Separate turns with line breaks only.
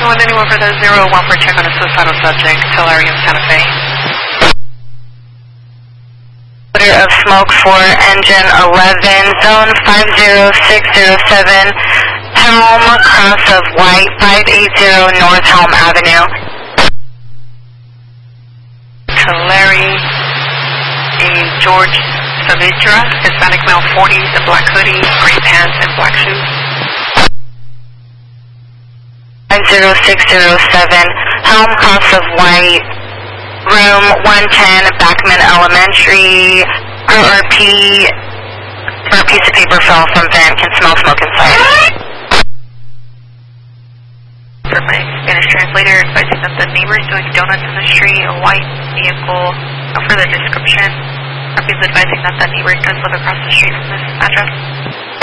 911, anyone for the 01 for check on a suicidal subject, Tulare in Santa Fe.
Of smoke for engine 11, zone 50607, Helm, cross of White, 580 North Helm Avenue.
Tulare, a George Savitra, Hispanic male, 40s, a black hoodie, gray pants, and black shoes.
50607, Helm, cross of White, room 110, Backman Elementary, RRP, or a piece of paper fell from vent, can smell smoke inside.
For my Spanish translator, advising that the neighbor is doing donuts in the street, a white vehicle, no further description. RP is advising that the neighbor does live across the street from this address.